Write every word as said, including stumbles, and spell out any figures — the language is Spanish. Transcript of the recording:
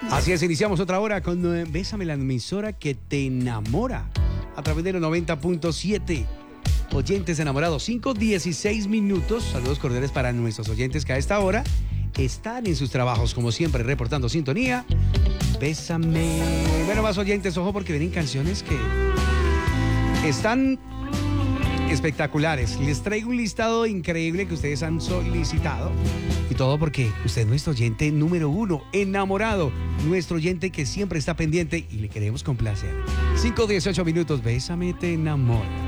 Así es, iniciamos otra hora con eh, Bésame, la emisora que te enamora a través de los noventa punto siete. Oyentes enamorados, cinco dieciséis minutos. Saludos cordiales para nuestros oyentes que a esta hora están en sus trabajos, como siempre, reportando sintonía. Bésame. Bueno, más oyentes, ojo, porque vienen canciones que están espectaculares. Les traigo un listado increíble que ustedes han solicitado. Y todo porque usted es nuestro oyente número uno, enamorado. Nuestro oyente que siempre está pendiente y le queremos complacer. cinco dieciocho minutos. Bésame, te enamora.